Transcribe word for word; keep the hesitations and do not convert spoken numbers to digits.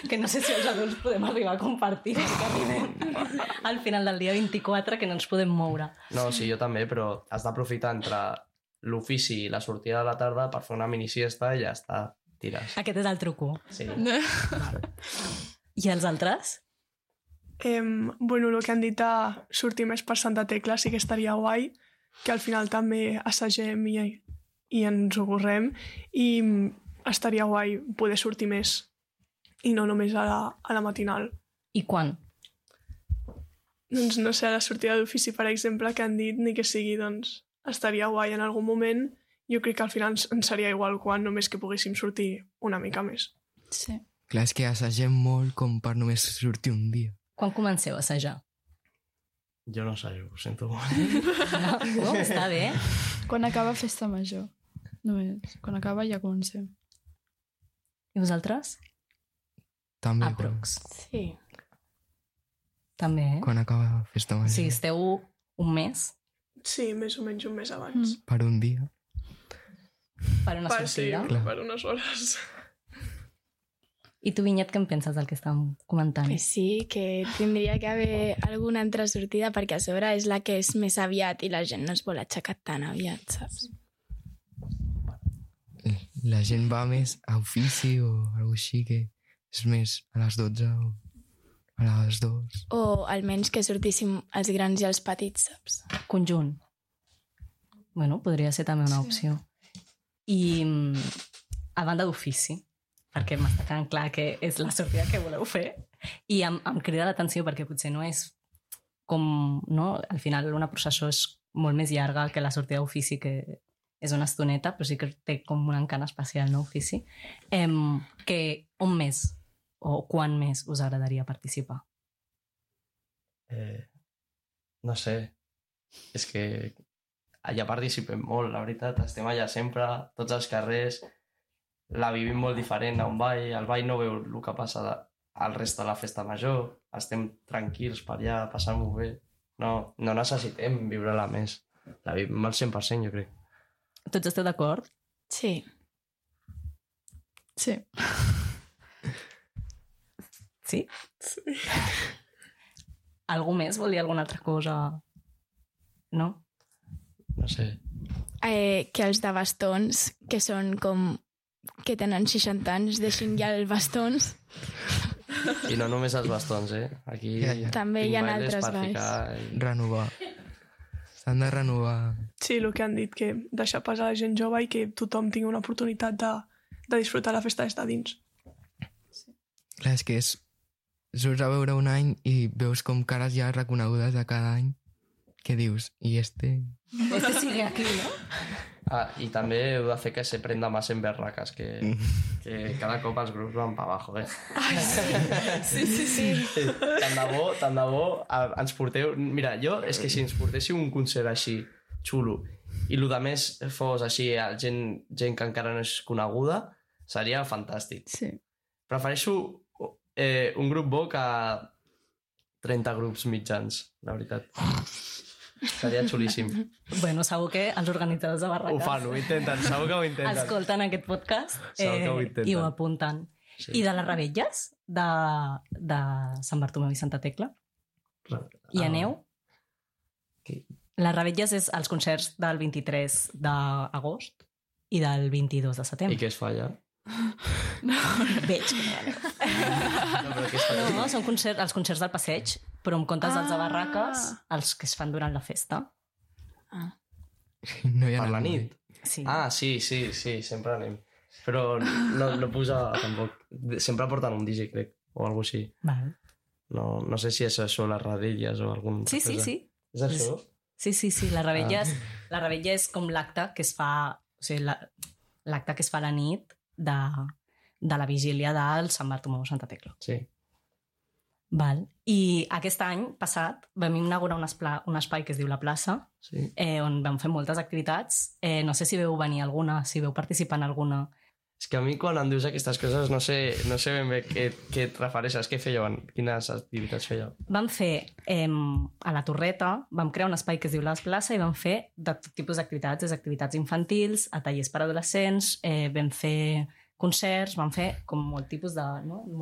que no sé si els adults podem arribar a compartir, que arribem al final del dia vint-i-quatre que no ens podem moure. No, sí, jo també, però has d'aprofitar entre l'ofici i la sortida de la tarda per fer una minisiesta i ja està, tires. Aquest és el truco. Sí. I els altres? Eh, bueno, el que han dit a sortir més per Santa Tecla sí que estaria guai, que al final també assagem i, i ens ho correm, i estaria guai poder sortir més i no només a la, a la matinal. I quan? Doncs no sé, a la sortida d'ofici, per exemple, que han dit, ni que sigui, doncs estaria guai en algun moment. Jo crec que al final ens seria igual quan, només que poguéssim sortir una mica més. Sí. Clar, és que assagem molt com per només sortir un dia. Quan comenceu a assajar? Jo no assajo, ho sento molt. No, no, està bé. Quan acaba festa major. Només. Quan acaba ja comencem. I vosaltres? També. Aprox. Sí. També, eh? Quan acaba festa major. Sí, esteu un mes Sí, més o menys un mes abans. Mm. Per un dia. per una Per, sí, sortida. per unes hores. I tu, Vinyet, què en penses del que estàvem comentant? Pues sí, que tindria que haver alguna altra sortida perquè a sobre és la que és més aviat i la gent no es vol aixecar tan aviat, saps? La gent va més a ofici o alguna així, que és més a les dotze o a les dues. O almenys que sortíssim els grans i els petits, saps? Conjunt. Bueno, podria ser també una opció. I mm, a banda d'ofici, perquè m'està quedant clar que és la sortida que voleu fer, i em, em crida l'atenció perquè potser no és com... No? Al final una processó és molt més llarga que la sortida d'ofici, que és una estoneta, però sí que té com un encant especial, no, ofici. Em, que un mes o quan més us agradaria participar? Eh, no sé, és que allà participem molt, la veritat, estem allà sempre, tots els carrers, la vivim molt diferent a un ball, el ball no veu el que passa de, al rest de la festa major, estem tranquils per allà, passant-ho bé, no, no necessitem viure-la més, la vivim al cent per cent, jo crec. Tots esteu d'acord? Sí. Sí. Sí? Sí. Algú més vol dir alguna altra cosa? No? No sé. Eh, que els de bastons, que són com que tenen seixanta anys, deixin ja els bastons. I no només els bastons, eh? Aquí Ja, ja. També hi ha tinc bailes altres per balls. ficar i- Renovar. S'han de renovar. Sí, el que han dit, que deixar passar la gent jove i que tothom tingui una oportunitat de, de disfrutar la festa d'estar dins. Clar, és que és... Surts a veure un any i veus com cares ja reconegudes de cada any. Què dius? I este... Este sigue aquí, no? Ah, i també heu de fer que se prenda más en berraques, que, que cada cop els grups van pa abajo, eh? Sí, sí, sí. Tant de bo, tant de bo, a- ens porteu... Mira, jo, és que si ens portéssiu un concert així, xulo, i el de més fos així, a gent, gent que encara no és coneguda, seria fantàstic. Sí. Prefereixo eh, un grup bo que trenta grups mitjans, la veritat. Seria xulíssim. Bueno, segur que els organitzadors de barraques Ho fan, ho intenten, segur que ho intenten. escolten aquest podcast Segur que ho intenten. i ho apunten. Sí. I de les Revetlles de, de Sant Bartomeu i Santa Tecla? Hi Ah. aneu? Qui? Les Revetlles és els concerts del vint-i-tres d'agost i del vint-i-dos de I setembre. què es fa allà? Veig que no aneu. No, però què es fa allà? No, són concert, els concerts del passeig, però en comptes dels de barraques, els que es fan durant la festa. No hi ha Per la anat mai. nit? Sí. Ah, sí, sí, sí, sempre anem. Però no, no posa tampoc... Sempre porten un D J, crec, o alguna així. Val. No, no sé si és això, les Radelles o algun... Sí, sí, sí. És això? Sí, sí, sí. La Revetlla, és, la Revetlla és com l'acte que es fa... O sigui, la- l'acte que es fa a la nit de, de la vigília del Sant Bartomeu Santa Tecla. Sí. Val. I aquest any passat vam inaugurar un, espla, un espai que es diu La Plaça, Sí. eh, on vam fer moltes activitats. Eh, no sé si veu venir alguna, si veu participar en alguna. És que a mi quan em dius aquestes coses no sé, no sé ben bé què, què et refereixes, què fèieu, quines activitats fèieu. Vam fer, eh, a la Torreta, vam crear un espai que es diu La Plaça i vam fer de tot tipus d'activitats, des d'activitats infantils a tallers per adolescents, eh, vam fer concerts, vam fer com molt tipus de... No?